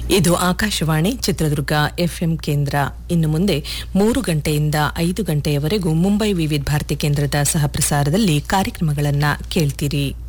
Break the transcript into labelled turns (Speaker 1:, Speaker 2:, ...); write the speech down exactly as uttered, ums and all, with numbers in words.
Speaker 1: ಇದು ಆಕಾಶವಾಣಿ ಚಿತ್ರದುರ್ಗ ಎಫ್ಎಂ ಕೇಂದ್ರ. ಇನ್ನು ಮುಂದೆ ಮೂರು ಗಂಟೆಯಿಂದ ಐದು ಗಂಟೆಯವರೆಗೂ ಮುಂಬೈ ವಿವಿಧ ಭಾರತಿ ಕೇಂದ್ರದ ಸಹಪ್ರಸಾರದಲ್ಲಿ ಕಾರ್ಯಕ್ರಮಗಳನ್ನು ಕೇಳ್ತೀರಿ.